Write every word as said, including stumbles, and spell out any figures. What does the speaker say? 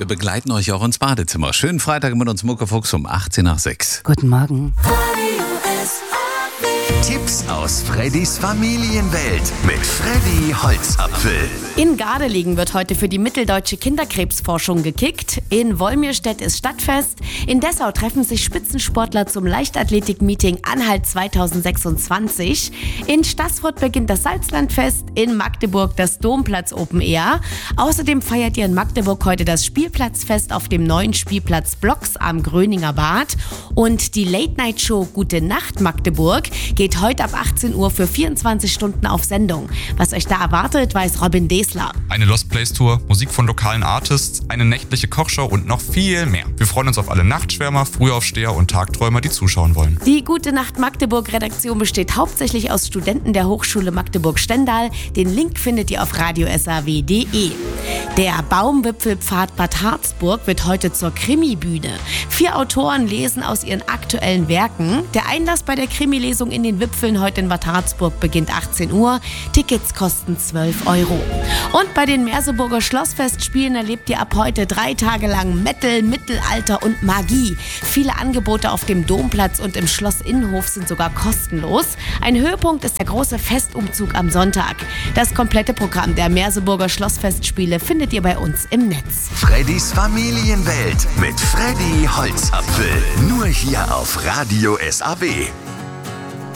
Wir begleiten euch auch ins Badezimmer. Schönen Freitag mit uns Muckefuchs um achtzehn nach sechs. Guten Morgen. Tipps aus Freddys Familienwelt mit Freddy Holzapfel. In Gardelegen wird heute für die mitteldeutsche Kinderkrebsforschung gekickt. In Wolmirstedt ist Stadtfest. In Dessau treffen sich Spitzensportler zum Leichtathletik-Meeting Anhalt zwanzig sechsundzwanzig. In Staßfurt beginnt das Salzlandfest. In Magdeburg das Domplatz Open Air. Außerdem feiert ihr in Magdeburg heute das Spielplatzfest auf dem neuen Spielplatz Blocks am Gröninger Bad. Und die Late-Night-Show Gute Nacht Magdeburg geht heute ab achtzehn Uhr für vierundzwanzig Stunden auf Sendung. Was euch da erwartet, weiß Robin Desler. Eine Lost Place Tour, Musik von lokalen Artists, eine nächtliche Kochshow und noch viel mehr. Wir freuen uns auf alle Nachtschwärmer, Frühaufsteher und Tagträumer, die zuschauen wollen. Die Gute Nacht Magdeburg-Redaktion besteht hauptsächlich aus Studenten der Hochschule Magdeburg-Stendal. Den Link findet ihr auf radio s a w punkt d e. Der Baumwipfelpfad Bad Harzburg wird heute zur Krimi-Bühne. Vier Autoren lesen aus ihren aktuellen Werken. Der Einlass bei der Krimi-Lesung in den Wipfeln heute in Bad Harzburg beginnt achtzehn Uhr. Tickets kosten zwölf Euro. Und bei den Merseburger Schlossfestspielen erlebt ihr ab heute drei Tage lang Metal, Mittelalter und Magie. Viele Angebote auf dem Domplatz und im Schloss Innenhof sind sogar kostenlos. Ein Höhepunkt ist der große Festumzug am Sonntag. Das komplette Programm der Merseburger Schlossfestspiele findet ihr bei uns im Netz. Freddys Familienwelt mit Freddy Holzapfel. Nur hier auf Radio S A W.